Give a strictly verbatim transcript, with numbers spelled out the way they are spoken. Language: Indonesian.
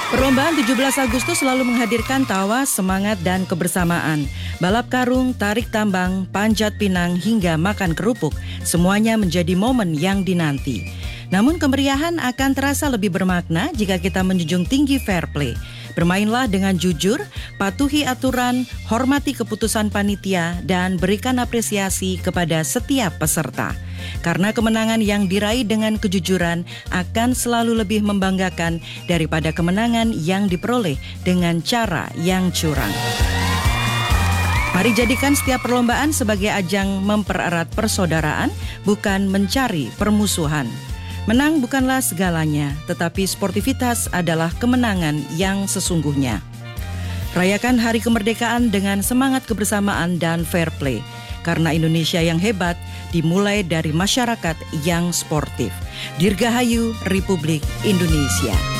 Perlombaan tujuh belas Agustus selalu menghadirkan tawa, semangat, dan kebersamaan. Balap karung, tarik tambang, panjat pinang, hingga makan kerupuk, semuanya menjadi momen yang dinanti. Namun kemeriahan akan terasa lebih bermakna jika kita menjunjung tinggi fair play. Bermainlah dengan jujur, patuhi aturan, hormati keputusan panitia, dan berikan apresiasi kepada setiap peserta. Karena kemenangan yang diraih dengan kejujuran akan selalu lebih membanggakan daripada kemenangan yang diperoleh dengan cara yang curang. Mari jadikan setiap perlombaan sebagai ajang mempererat persaudaraan, bukan mencari permusuhan. Menang bukanlah segalanya, tetapi sportivitas adalah kemenangan yang sesungguhnya. Rayakan Hari Kemerdekaan dengan semangat kebersamaan dan fair play. Karena Indonesia yang hebat dimulai dari masyarakat yang sportif. Dirgahayu Republik Indonesia.